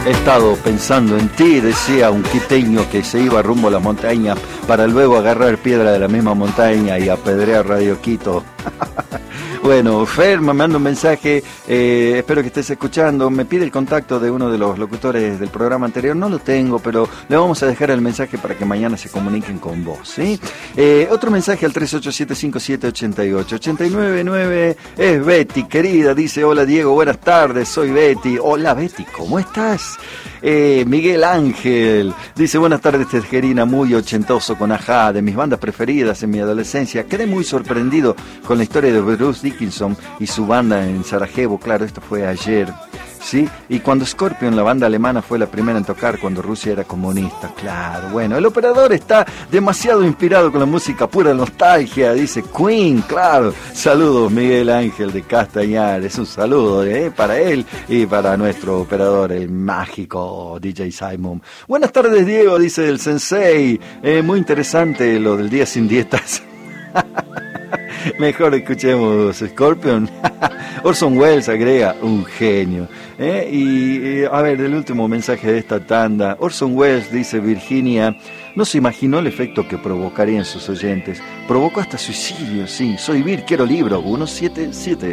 He estado pensando en ti, decía un quiteño que se iba rumbo a la montaña para luego agarrar piedra de la misma montaña y apedrear Radio Quito. Bueno, Fer me manda un mensaje, espero que estés escuchando, me pide el contacto de uno de los locutores del programa anterior, no lo tengo, pero le vamos a dejar el mensaje para que mañana se comuniquen con vos, ¿sí? Otro mensaje al 387-5788-899, es Betty, querida, dice, hola Diego, buenas tardes, soy Betty. Hola Betty, ¿cómo estás? Miguel Ángel, dice, buenas tardes Tejerina, muy ochentoso con Ajá, de mis bandas preferidas en mi adolescencia, quedé muy sorprendido con la historia de Bruce Dickinson y su banda en Sarajevo, claro, esto fue ayer, ¿sí? Y cuando Scorpion, la banda alemana, fue la primera en tocar cuando Rusia era comunista, claro, bueno, el operador está demasiado inspirado con la música pura nostalgia, dice Queen, claro, saludos Miguel Ángel de Castañares, un saludo para él y para nuestro operador, el mágico DJ Simon. Buenas tardes Diego, dice el Sensei, muy interesante lo del día sin dietas. Mejor escuchemos Scorpion. Orson Welles agrega, un genio. Y a ver, el último mensaje de esta tanda. Orson Welles, dice Virginia, no se imaginó el efecto que provocaría en sus oyentes. Provocó hasta suicidio, sí. Soy Vir, quiero libro, 177.